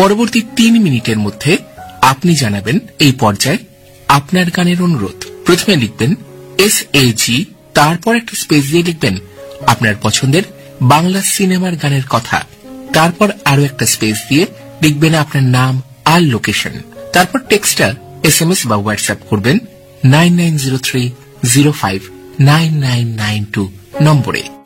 পরবর্তী 3 মিনিটের মধ্যে আপনি জানাবেন এই পর্যায়ে আপনার গানের অনুরোধ। প্রথমে লিখবেন SAG, তারপর একটা স্পেস দিয়ে লিখবেন আপনার পছন্দের বাংলা সিনেমার গানের কথা, তারপর আরো একটা স্পেস দিয়ে লিখবেন আপনার নাম আর লোকেশন। তারপর টেক্সটটা SMS বা হোয়াটসঅ্যাপ করবেন 9903059992 নম্বরে।